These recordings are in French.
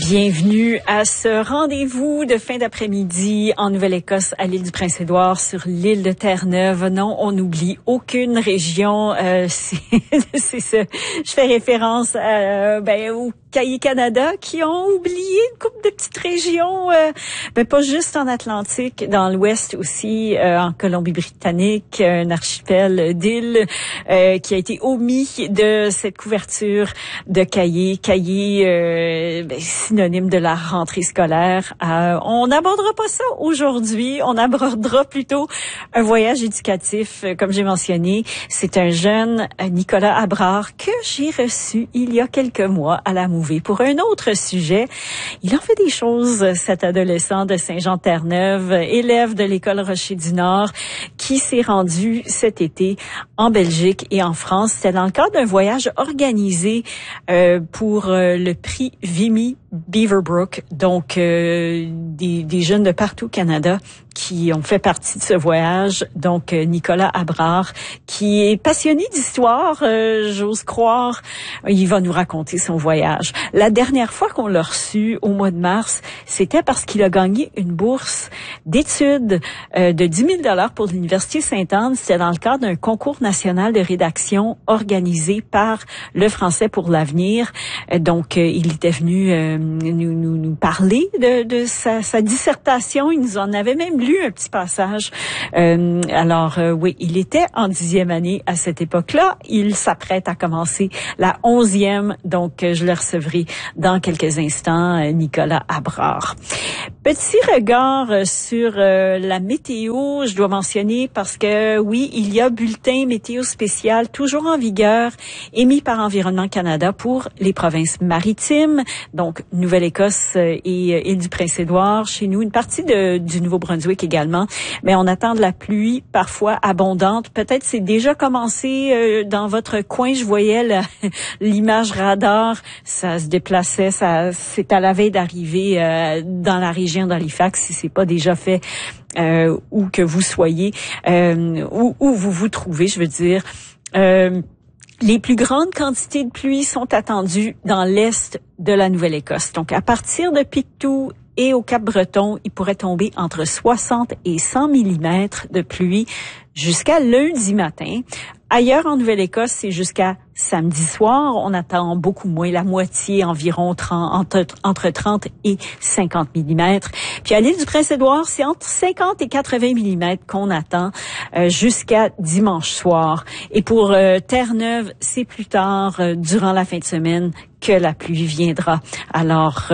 Bienvenue à ce rendez-vous de fin d'après-midi en Nouvelle-Écosse à l'île du Prince-Édouard sur l'île de Terre-Neuve. Non, on n'oublie aucune région. C'est ça. Je fais référence au Cahiers-Canada qui ont oublié une couple de petites régions, pas juste en Atlantique, dans l'Ouest aussi, en Colombie-Britannique, un archipel d'îles qui a été omis de cette couverture de Cahiers. Cahiers, synonyme de la rentrée scolaire. On n'abordera pas ça aujourd'hui. On abordera plutôt un voyage éducatif, comme j'ai mentionné. C'est un jeune, Nicolas Abrard, que j'ai reçu il y a quelques mois à la Mouvée pour un autre sujet. Il en fait des choses, cet adolescent de Saint-Jean-Terre-Neuve, élève de l'école Rocher-du-Nord, qui s'est rendu cet été en Belgique et en France. C'était dans le cadre d'un voyage organisé pour le prix Vimy Beaverbrook, donc des jeunes de partout au Canada qui ont fait partie de ce voyage. Donc Nicolas Abrard, qui est passionné d'histoire, j'ose croire, il va nous raconter son voyage. La dernière fois qu'on l'a reçu, au mois de mars, c'était parce qu'il a gagné une bourse d'études de 10 000 $ pour l'Université Sainte-Anne. C'était dans le cadre d'un concours national de rédaction organisé par le Français pour l'avenir. Donc il était venu nous parler de sa dissertation. Il nous en avait même lu un petit passage. Oui, il était en 10e année à cette époque-là. Il s'apprête à commencer la 11e. Donc, je le recevrai dans quelques instants, Nicolas Abrard. Petit regard sur la météo, je dois mentionner, parce que oui, il y a bulletin météo spécial toujours en vigueur, émis par Environnement Canada pour les provinces maritimes, donc Nouvelle-Écosse et île du Prince-Édouard. Chez nous, une partie du Nouveau-Brunswick également, mais on attend de la pluie parfois abondante. Peut-être c'est déjà commencé dans votre coin. Je voyais l'image radar, ça se déplaçait, c'est à la veille d'arriver dans la région d'Halifax, si c'est pas déjà fait où que vous soyez, où vous vous trouvez, je veux dire. Les plus grandes quantités de pluie sont attendues dans l'est de la Nouvelle-Écosse. Donc, à partir de Pictou et au Cap-Breton, il pourrait tomber entre 60 et 100 mm de pluie jusqu'à lundi matin. Ailleurs en Nouvelle-Écosse, c'est jusqu'à samedi soir. On attend beaucoup moins, la moitié, environ entre 30 et 50 mm. Puis à l'île du Prince-Édouard, c'est entre 50 et 80 mm qu'on attend jusqu'à dimanche soir. Et pour Terre-Neuve, c'est plus tard, durant la fin de semaine, que la pluie viendra. Alors,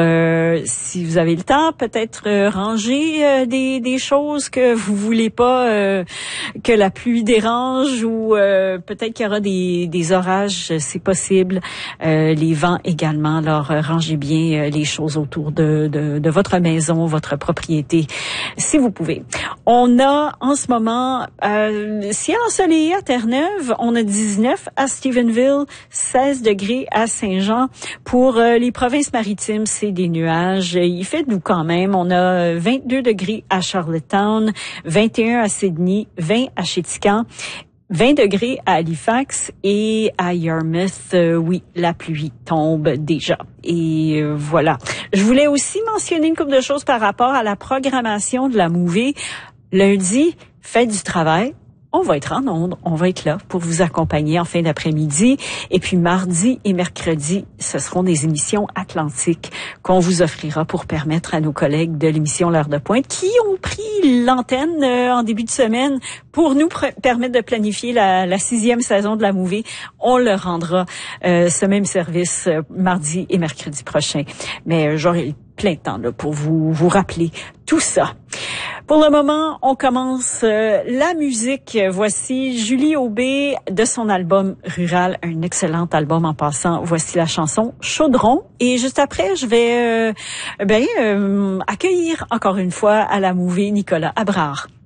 si vous avez le temps, peut-être ranger des choses que vous voulez pas que la pluie dérange, ou peut-être qu'il y aura des orages, c'est possible. Les vents également. Alors, rangez bien les choses autour de votre maison, votre propriété, si vous pouvez. On a en ce moment ciel ensoleillé à Terre-Neuve. On a 19 à Stephenville, 16 degrés à Saint-Jean. Pour les provinces maritimes, c'est des nuages. Il fait doux quand même. On a 22 degrés à Charlottetown, 21 à Sydney, 20 à Chéticamp, 20 degrés à Halifax et à Yarmouth. Oui, la pluie tombe déjà. Et voilà. Je voulais aussi mentionner une couple de choses par rapport à la programmation de la Mouvée. Lundi, fête du travail. On va être en ondes, on va être là pour vous accompagner en fin d'après-midi. Et puis mardi et mercredi, ce seront des émissions Atlantiques qu'on vous offrira pour permettre à nos collègues de l'émission L'Heure de Pointe, qui ont pris l'antenne en début de semaine pour nous permettre de planifier la 6e saison de la Mouvée. On leur rendra ce même service mardi et mercredi prochain. Mais j'aurai plein de temps là pour vous rappeler tout ça. Pour le moment, on commence la musique. Voici Julie Aubé de son album Rural, un excellent album en passant. Voici la chanson Chaudron. Et juste après, je vais accueillir encore une fois à la Mouvée Nicolas Abrard.